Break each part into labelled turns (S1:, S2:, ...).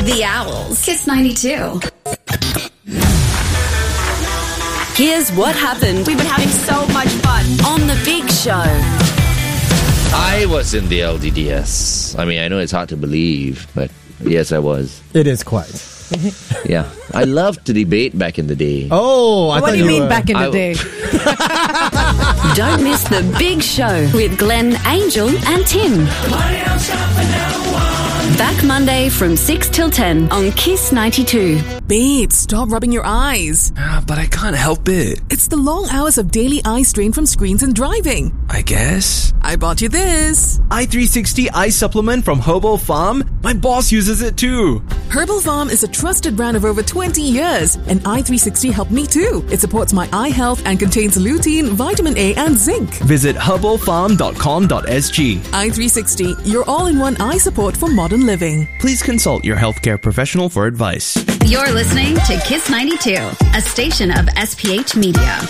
S1: The Owls. Kiss 92. Here's what happened.
S2: We've been having so much fun
S1: on The Big Show.
S3: I was in the LDDS. I mean, I know it's hard to believe, but yes, I was.
S4: It is quite.
S3: Yeah. I loved to debate back in the day.
S4: Oh, I
S2: What
S4: thought
S2: do you mean
S4: were...
S2: back in the day?
S1: Don't miss The Big Show with Glenn, Angel and Tim. Back Monday from 6 till 10 on Kiss 92.
S5: Babe, stop rubbing your eyes.
S6: But I can't help it.
S5: It's the long hours of daily eye strain from screens and driving.
S6: I guess.
S5: I bought you this.
S6: i360 eye supplement from Herbal Farm. My boss uses it too.
S5: Herbal Farm is a trusted brand of over 20 years, and i360 helped me too. It supports my eye health and contains lutein, vitamin A, and zinc.
S6: Visit herbalfarm.com.sg.
S5: i360, your all-in-one eye support for modern living.
S6: Please consult your healthcare professional for advice.
S1: You're listening to Kiss 92, a station of SPH Media.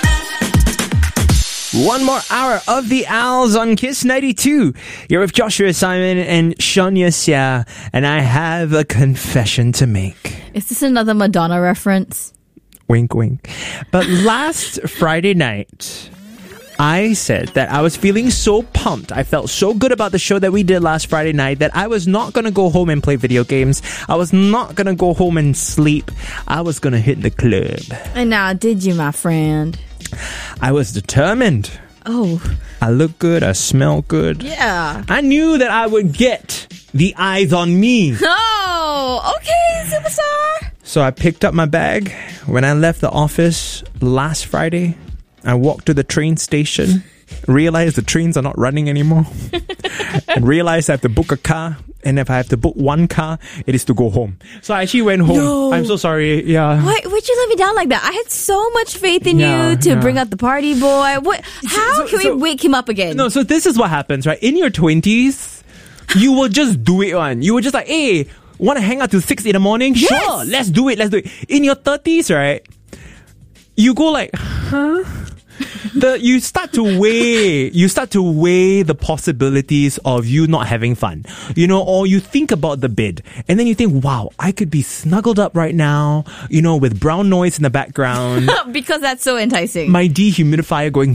S7: One more hour of the Owls on Kiss 92. You're with Joshua Simon and Shania Xia, and I have a confession to make.
S2: Is this another Madonna reference?
S7: Wink, wink. But last Friday night, I said that I was feeling so pumped. I felt so good about the show that we did last Friday night that I was not going to go home and play video games. I was not going to go home and sleep. I was going to hit the club.
S2: And now, did you, my friend?
S7: I was determined.
S2: Oh.
S7: I look good. I smell good.
S2: Yeah.
S7: I knew that I would get the eyes on me.
S2: Oh, okay, superstar.
S7: So I picked up my bag. When I left the office last Friday, I walked to the train station, realized the trains are not running anymore, and realized I have to book a car. And if I have to book one car, it is to go home. So I actually went home.
S2: No.
S7: I'm so sorry. Yeah.
S2: Why would you let me down like that? I had so much faith in you to bring out the party boy. What? How can we wake him up again?
S7: No, so this is what happens, right? In your 20s, you will just do it, one. You will just like, hey, want to hang out till 6 in the morning?
S2: Yes.
S7: Sure, let's do it. In your 30s, right? You go like, huh? You start to weigh the possibilities of you not having fun, or you think about the bid, and then you think, wow, I could be snuggled up right now, with brown noise in the background.
S2: Because that's so enticing.
S7: My dehumidifier going,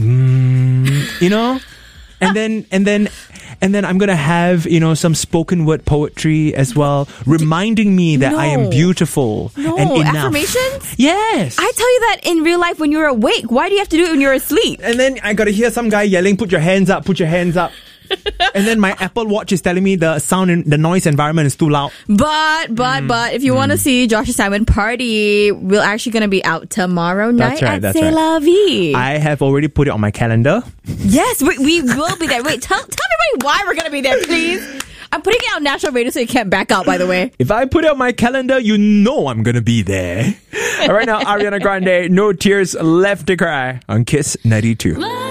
S7: and then I'm gonna have, some spoken word poetry as well, reminding me that I am beautiful and enough.
S2: Affirmations?
S7: Yes.
S2: I tell you that in real life when you're awake. Why do you have to do it when you're asleep?
S7: And then I gotta hear some guy yelling, put your hands up, put your hands up. And then my Apple Watch is telling me the sound and the noise environment is too loud.
S2: But if you want to see Joshua Simon party, we're actually going to be out tomorrow night at C'est La Vie.
S7: I have already put it on my calendar.
S2: Yes, we will be there. Wait, tell everybody why we're going to be there, please. I'm putting it on national radio so you can't back out, by the way.
S7: If I put it on my calendar, you know I'm going to be there. All right, now, Ariana Grande, No Tears Left to Cry on Kiss 92.